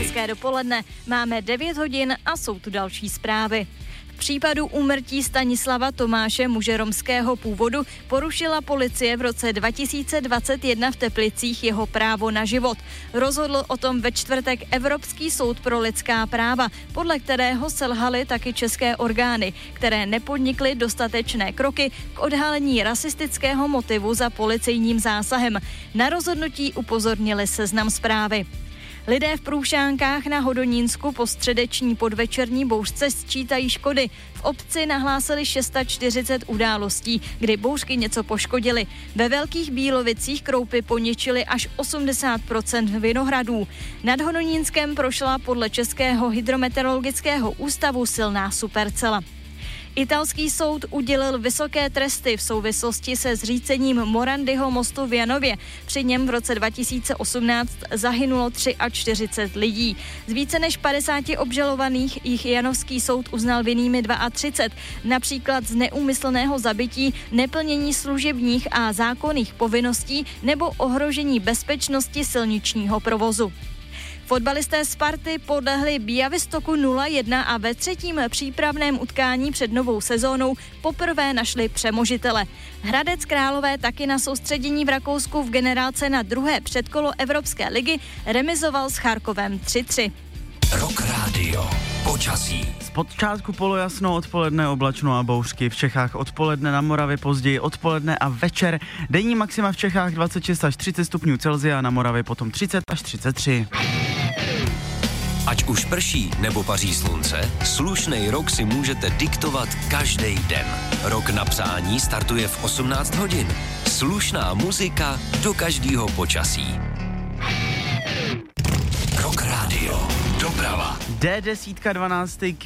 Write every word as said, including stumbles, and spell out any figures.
Hezké dopoledne, máme devět hodin a jsou tu další zprávy. V případu úmrtí Stanislava Tomáše, muže romského původu, porušila policie v roce dva tisíce dvacet jedna v Teplicích jeho právo na život. Rozhodl o tom ve čtvrtek Evropský soud pro lidská práva, podle kterého selhaly taky české orgány, které nepodnikly dostatečné kroky k odhalení rasistického motivu za policejním zásahem. Na rozhodnutí upozornili Seznam Zprávy. Lidé v Průšánkách na Hodonínsku po středeční podvečerní bouřce sčítají škody. V obci nahlásili čtyřicet šest událostí, kdy bouřky něco poškodily. Ve Velkých Bílovicích kroupy poničily až osmdesát procent vinohradů. Nad Hodonínskem prošla podle Českého hydrometeorologického ústavu silná supercela. Italský soud udělil vysoké tresty v souvislosti se zřícením Morandiho mostu v Janově. Při něm v roce dva tisíce osmnáct zahynulo čtyřicet tři lidí. Z více než padesáti obžalovaných jich Janovský soud uznal vinnými třicet dva, například z neúmyslného zabití, neplnění služebních a zákonných povinností nebo ohrožení bezpečnosti silničního provozu. Fotbalisté Sparty podlehli Białegostoku nula jedna a ve třetím přípravném utkání před novou sezónou poprvé našli přemožitele. Hradec Králové taky na soustředění v Rakousku v generálce na druhé předkolo Evropské ligy remizoval s Charkovem tři tři. Rock Radio. Počasí. Zpočátku polojasno, odpoledne oblačno a bouřky. V Čechách odpoledne, na Moravě později odpoledne a večer. Denní maxima v Čechách dvacet šest až třicet stupňů Celsia, na Moravě potom třicet až třicet tři. Ať už prší nebo paří slunce, slušnej rok si můžete diktovat každý den. Rok na přání startuje v osmnáct hodin. Slušná muzika do každého počasí. Rock Radio. Doprava. D deset dvanáct